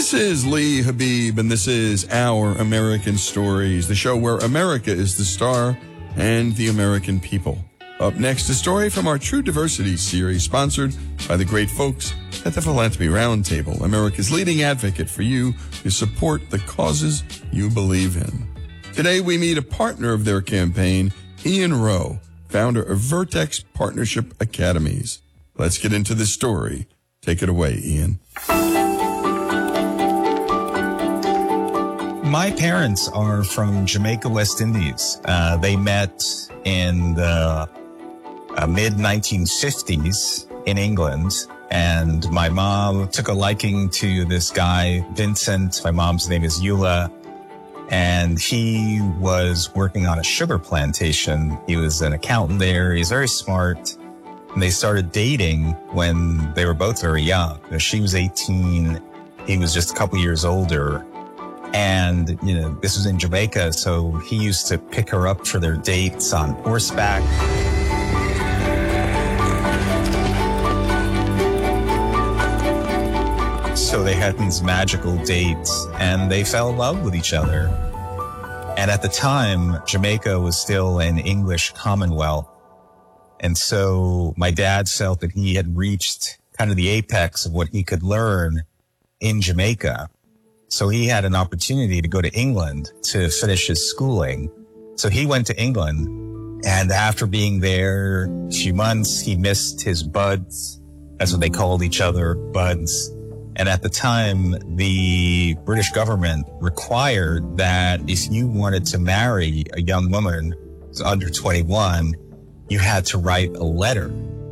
This is Lee Habib, and this is Our American Stories, the show where America is the star and the American people. Up next, a story from our True Diversity series, sponsored by the great folks at the Philanthropy Roundtable, America's leading advocate for you to support the causes you believe in. Today, we meet a partner of their campaign, Ian Rowe, founder of Vertex Partnership Academies. Let's get into this story. Take it away, Ian. My parents are from Jamaica, West Indies. They met in the mid-1950s in England, and my mom took a liking to this guy, Vincent. My mom's name is Eula, and he was working on a sugar plantation. He was an accountant there. He's very smart, and they started dating when they were both very young. She was 18. He was just a couple years older. And, this was in Jamaica, so he used to pick her up for their dates on horseback. So they had these magical dates, and they fell in love with each other. And at the time, Jamaica was still an English Commonwealth. And so my dad felt that he had reached kind of the apex of what he could learn in Jamaica. So he had an opportunity to go to England to finish his schooling. So he went to England, and after being there a few months, he missed his buds. That's what they called each other, buds. And at the time, the British government required that if you wanted to marry a young woman who's under 21, you had to write a letter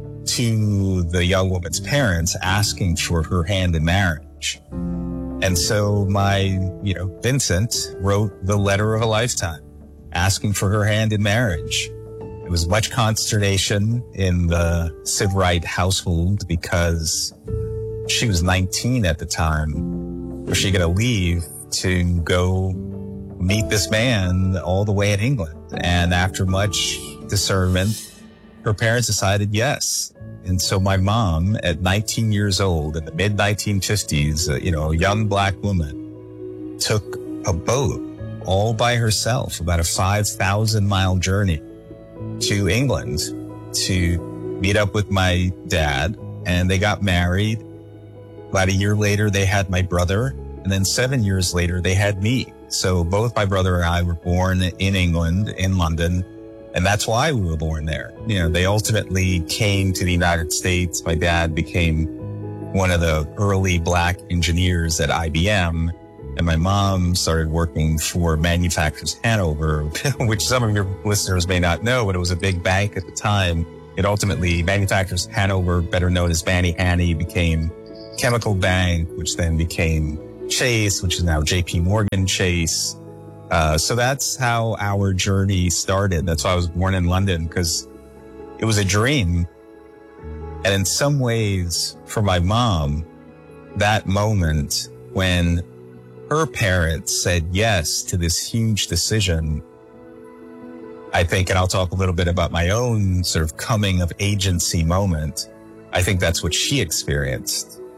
to the young woman's parents asking for her hand in marriage. And so Vincent wrote the letter of a lifetime, asking for her hand in marriage. It was much consternation in the Sivrite household because she was 19 at the time. Was she going to leave to go meet this man all the way in England? And after much discernment, her parents decided yes. And so my mom, at 19 years old, in the mid-1950s, a young black woman, took a boat all by herself, about a 5,000-mile journey to England to meet up with my dad. And they got married. About a year later, they had my brother. And then 7 years later, they had me. So both my brother and I were born in England, in London. And that's why we were born there. They ultimately came to the United States. My dad became one of the early black engineers at IBM. And my mom started working for Manufacturers Hanover, which some of your listeners may not know, but it was a big bank at the time. It ultimately, Manufacturers Hanover, better known as Fannie Hanny, became Chemical Bank, which then became Chase, which is now JP Morgan Chase. So that's how our journey started. That's why I was born in London, because it was a dream. And in some ways, for my mom, that moment when her parents said yes to this huge decision, I think, and I'll talk a little bit about my own sort of coming of agency moment, I think that's what she experienced.